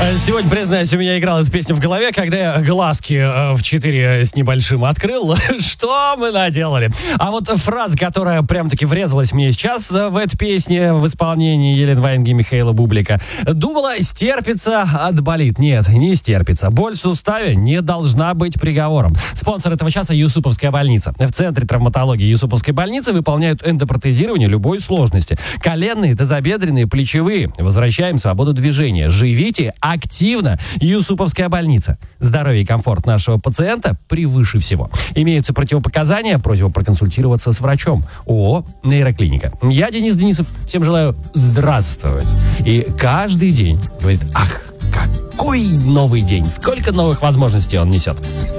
Сегодня, признаюсь, у меня играла эта песня в голове, когда я глазки в 4 с небольшим открыл. Что мы наделали? А вот фраза, которая прям-таки врезалась мне сейчас в эту песню в исполнении Елены Ваенги и Михаила Бублика. Думала, стерпится, отболит. Нет, не стерпится. Боль в суставе не должна быть приговором. Спонсор этого часа — Юсуповская больница. В центре травматологии Юсуповской больницы выполняют эндопротезирование любой сложности. Коленные, тазобедренные, плечевые. Возвращаем свободу движения. Живите активно. Юсуповская больница. Здоровье и комфорт нашего пациента превыше всего. Имеются противопоказания, просьба проконсультироваться с врачом. ООО «Нейроклиника». Я Денис Денисов. Всем желаю здравствовать. И каждый день говорит: ах, какой новый день, сколько новых возможностей он несет.